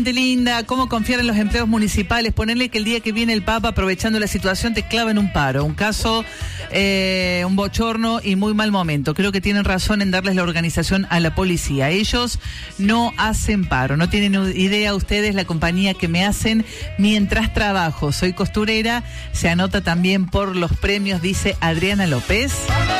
Linda, cómo confiar en los empleos municipales, ponerle que el día que viene el Papa, aprovechando la situación, te clavan un paro, un caso, un bochorno y muy mal momento. Creo que tienen razón en darles la organización a la policía. Ellos no hacen paro, no tienen idea ustedes la compañía que me hacen mientras trabajo. Soy costurera, se anota también por los premios, dice Adriana López.